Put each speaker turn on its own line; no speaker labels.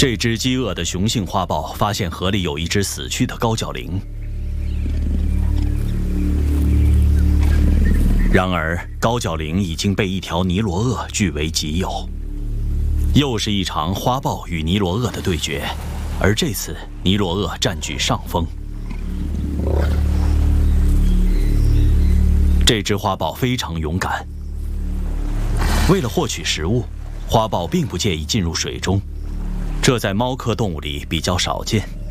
这只饥饿的雄性花豹发现河里有一只死去的高脚羚，然而高脚羚已经被一条尼罗鳄据为己有。又是一场花豹与尼罗鳄的对决，而这次尼罗鳄占据上风。这只花豹非常勇敢，为了获取食物，花豹并不介意进入水中。这在猫科动物里比较少见。